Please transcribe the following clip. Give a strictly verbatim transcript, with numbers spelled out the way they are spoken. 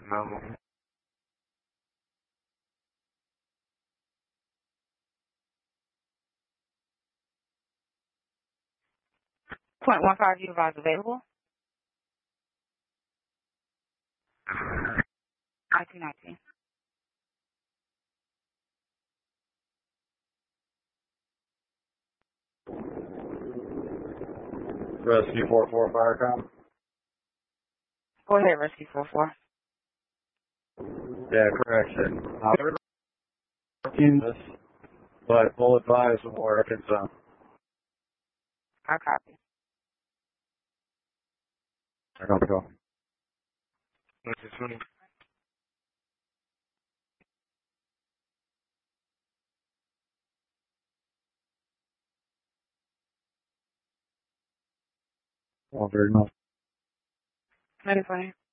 No. Point one five U advised available. nineteen nineteen. Rescue four four Firecom. Go ahead, Rescue four four. Yeah, correction. Uh, we're working this, but we'll advise when we're working some. I copy. I got the call. nineteen twenty. Well, very much. Ready for you.